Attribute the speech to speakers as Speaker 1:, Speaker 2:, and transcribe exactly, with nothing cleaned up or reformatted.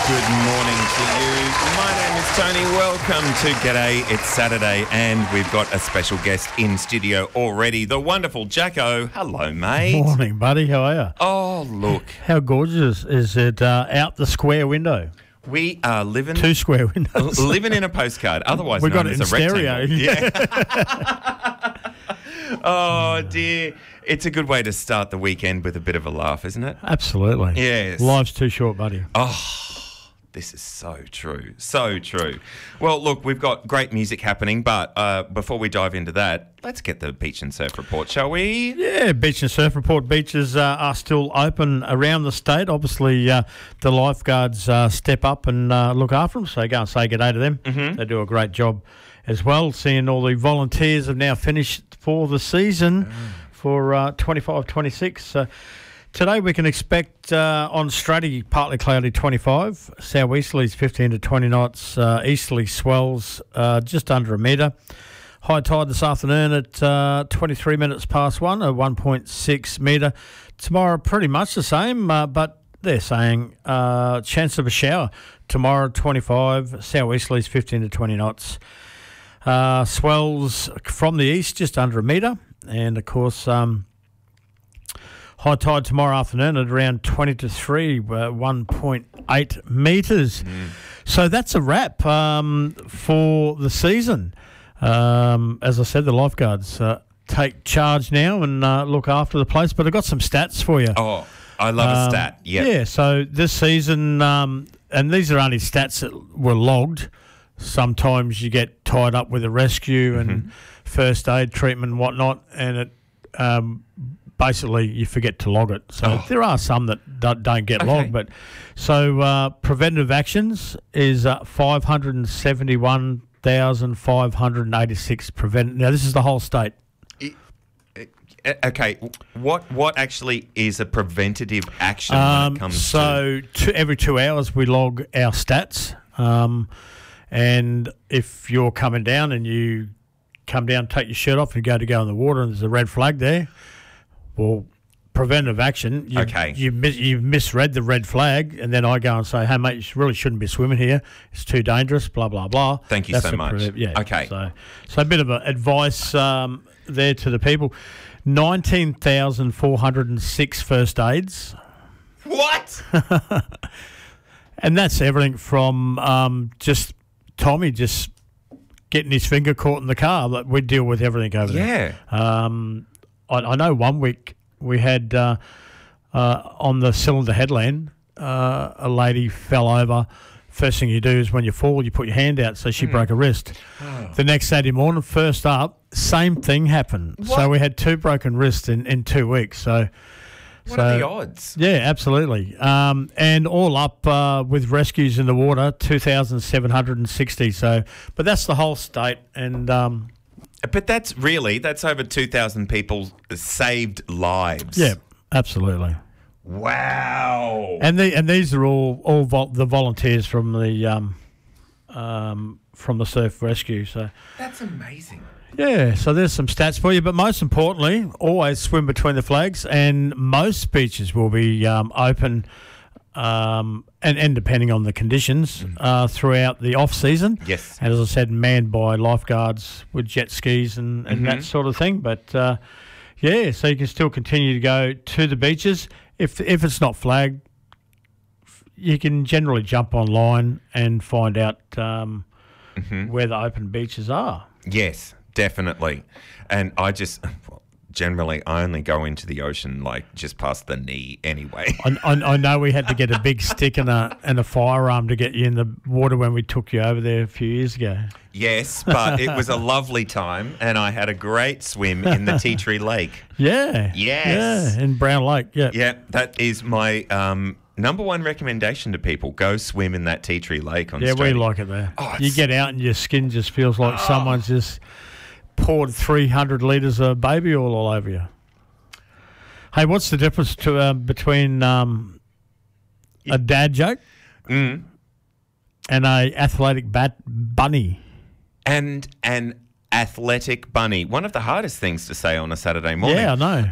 Speaker 1: Good morning to you. My name is Tony. Welcome to G'day. It's Saturday and we've got a special guest in studio already. The wonderful Jacko. Hello, mate.
Speaker 2: Morning, buddy. How are you?
Speaker 1: Oh, look.
Speaker 2: How gorgeous is it uh, out the square window?
Speaker 1: We are living...
Speaker 2: Two square windows.
Speaker 1: living in a postcard, otherwise
Speaker 2: We've
Speaker 1: known
Speaker 2: got it
Speaker 1: as
Speaker 2: in
Speaker 1: a
Speaker 2: stereo.
Speaker 1: rectangle. Yeah. Oh, dear. It's a good way to start the weekend with a bit of a laugh, isn't it?
Speaker 2: Absolutely.
Speaker 1: Yes.
Speaker 2: Life's too short, buddy.
Speaker 1: Oh, this is so true. So true. Well, look, we've got great music happening, but uh, before we dive into that, let's get the beach and surf report, shall we?
Speaker 2: Yeah, Beach and Surf Report. Beaches uh, are still open around the state. Obviously, uh, the lifeguards uh, step up and uh, look after them, so go and say good day to them.
Speaker 1: Mm-hmm.
Speaker 2: They do a great job as well. Seeing all the volunteers have now finished for the season mm. for uh, twenty-five twenty-six. Uh, today we can expect uh, on Straddie partly cloudy twenty-five, southeasterlies fifteen to twenty knots, uh, easterly swells uh, just under a metre. High tide this afternoon at uh, twenty-three minutes past one, a one point six metre. Tomorrow pretty much the same, uh, but they're saying uh, chance of a shower. Tomorrow twenty-five, southeasterlies fifteen to twenty knots. Uh, swells from the east just under a metre, and of course um, high tide tomorrow afternoon at around twenty to three, uh, one point eight metres. Mm. So that's a wrap um, for the season. Um, as I said, the lifeguards uh, take charge now and uh, look after the place, but I've got some stats for you.
Speaker 1: Oh, I love
Speaker 2: um,
Speaker 1: a stat. Yep.
Speaker 2: Yeah, so this season, um, and these are only stats that were logged. Sometimes you get tied up with a rescue and mm-hmm. first aid treatment and whatnot, and it um, basically you forget to log it. So
Speaker 1: oh.
Speaker 2: there are some that don't, don't get
Speaker 1: okay.
Speaker 2: logged. But so uh, preventative actions is uh, five hundred seventy-one thousand five hundred eighty-six prevent. Now this is the whole state.
Speaker 1: It, it, okay, what what actually is a preventative action
Speaker 2: Um,
Speaker 1: when it comes
Speaker 2: so
Speaker 1: to?
Speaker 2: So every two hours we log our stats. Um, And if you're coming down and you come down, take your shirt off and go to go in the water and there's a red flag there, well, preventive action, you,
Speaker 1: okay.
Speaker 2: you, mis- you've misread the red flag, and then I go and say, hey, mate, you really shouldn't be swimming here. It's too dangerous, blah, blah, blah.
Speaker 1: Thank you
Speaker 2: That's
Speaker 1: so much.
Speaker 2: Pre- yeah.
Speaker 1: Okay.
Speaker 2: So, so a bit of a advice um, there to the people. nineteen thousand four hundred six first aids.
Speaker 1: What?
Speaker 2: And that's everything from um, just... Tommy just getting his finger caught in the car. But we deal with everything over
Speaker 1: yeah.
Speaker 2: there. Um, I, I know one week we had uh, uh, on the cylinder headland, uh, a lady fell over. First thing you do is when you fall, you put your hand out. So she mm. broke her wrist. Oh. The next Saturday morning, first up, same thing happened. What? So we had two broken wrists in, in two weeks. So.
Speaker 1: What
Speaker 2: so,
Speaker 1: are the odds?
Speaker 2: Yeah, absolutely. Um, and all up uh, with rescues in the water, two thousand seven hundred sixty. So, but that's the whole state. And um,
Speaker 1: But that's really, that's over two thousand people saved lives.
Speaker 2: Yeah, absolutely.
Speaker 1: Wow.
Speaker 2: And the, and these are all all vol- the volunteers from the um, um, from the surf rescue. So
Speaker 1: that's amazing.
Speaker 2: Yeah, so there's some stats for you, but most importantly, always swim between the flags, and most beaches will be um, open, um, and, and depending on the conditions, mm. uh, throughout the off-season.
Speaker 1: Yes.
Speaker 2: And as I said, manned by lifeguards with jet skis and, and mm-hmm. that sort of thing. But, uh, yeah, so you can still continue to go to the beaches. If, if it's not flagged, you can generally jump online and find out um, mm-hmm. where the open beaches are.
Speaker 1: Yes. Definitely. And I just, well, generally, I only go into the ocean like just past the knee anyway.
Speaker 2: I, I, I know we had to get a big stick and a and a firearm to get you in the water when we took you over there a few years ago.
Speaker 1: Yes, but it was a lovely time and I had a great swim in the Tea Tree Lake.
Speaker 2: Yeah.
Speaker 1: Yes.
Speaker 2: Yeah, in Brown Lake, yeah.
Speaker 1: Yeah, that is my... Um, number one recommendation to people, go swim in that Tea Tree Lake on
Speaker 2: Yeah,
Speaker 1: Straddie.
Speaker 2: we like it there.
Speaker 1: Oh,
Speaker 2: you get out and your skin just feels like oh. someone's just poured three hundred litres of baby oil all over you. Hey, what's the difference to uh, between um, a dad joke
Speaker 1: mm.
Speaker 2: and a athletic bat bunny?
Speaker 1: And an athletic bunny. One of the hardest things to say on a Saturday morning.
Speaker 2: Yeah, I know.